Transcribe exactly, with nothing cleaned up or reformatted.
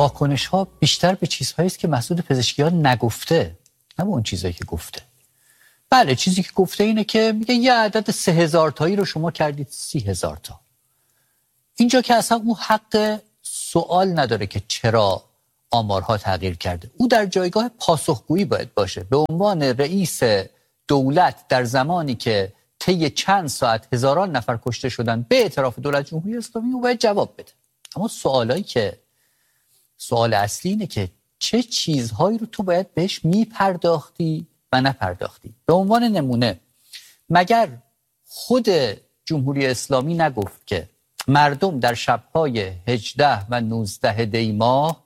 واکنش ها بیشتر به چیزهایی است که مسعود پزشکیان نگفته، نه اون چیزایی که گفته. بله چیزی که گفته اینه که میگه یه عدد سه هزار تایی رو شما کردید سی هزار تا. اینجا که اصلا اون حق سوال نداره که چرا آمارها تغییر کرده. او در جایگاه پاسخگویی باید باشه. به عنوان رئیس دولت در زمانی که طی چند ساعت هزاران نفر کشته شدن به اعتراف دولت جمهوری اسلامی، او باید جواب بده. اما سوالایی که سوال اصلی اینه که چه چیزهایی رو تو باید بهش میپرداختی و نپرداختی. به عنوان نمونه مگر خود جمهوری اسلامی نگفت که مردم در شب‌های هجده و نوزده دی ماه